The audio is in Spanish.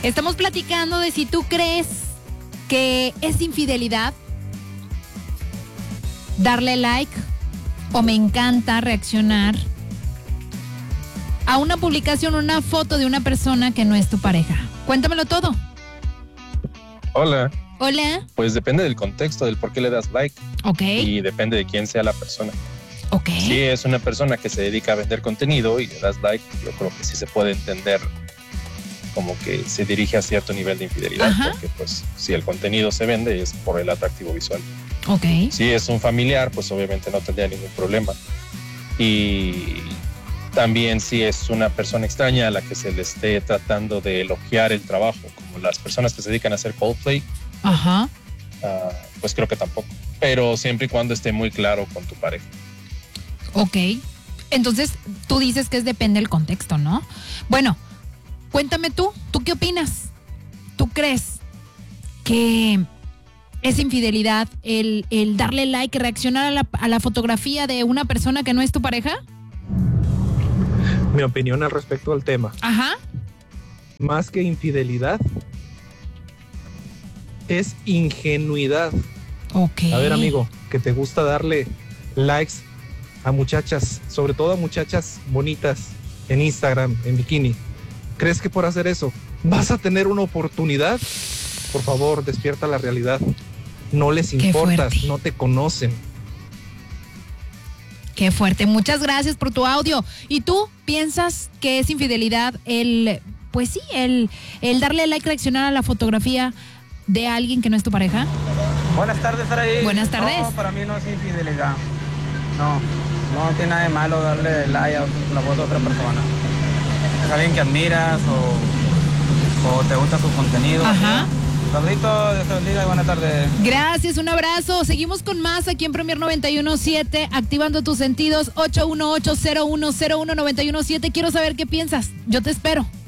Estamos platicando de si tú crees que es infidelidad darle like o me encanta reaccionar a una publicación, una foto de una persona que no es tu pareja. Cuéntamelo todo. Hola. Hola. Pues depende del contexto, del por qué le das like. Ok. Y depende de quién sea la persona. Ok. Si es una persona que se dedica a vender contenido y le das like, yo creo que sí se puede entender como que se dirige a cierto nivel de infidelidad. Ajá. Porque pues si el contenido se vende es por el atractivo visual. Ok. Si es un familiar, pues obviamente no tendría ningún problema. Y también si es una persona extraña a la que se le esté tratando de elogiar el trabajo, como las personas que se dedican a hacer Coldplay, ajá, pues creo que tampoco. Pero siempre y cuando esté muy claro con tu pareja. Ok. Entonces, tú dices que depende del contexto, ¿no? Bueno, cuéntame ¿tú qué opinas? ¿Tú crees que es infidelidad el darle like, reaccionar a la fotografía de una persona que no es tu pareja? Mi opinión al respecto del tema. Ajá. Más que infidelidad, es ingenuidad. Ok. A ver, amigo, que te gusta darle likes a muchachas, sobre todo a muchachas bonitas en Instagram, en bikini. ¿Crees que por hacer eso vas a tener una oportunidad? Por favor, despierta la realidad. No les importas, no te conocen. Qué fuerte. Muchas gracias por tu audio. ¿Y tú piensas que es infidelidad el darle like, reaccionar a la fotografía de alguien que no es tu pareja? Buenas tardes, Saraí. Buenas tardes. No, para mí no es infidelidad. No tiene nada de malo darle like a la foto de otra persona. Es alguien que admiras o te gusta su contenido. Ajá. Saluditos, Dios te bendiga y buenas tardes. Gracias, un abrazo. Seguimos con más aquí en Premier 91.7, activando tus sentidos, 818-0101-917. Quiero saber qué piensas. Yo te espero.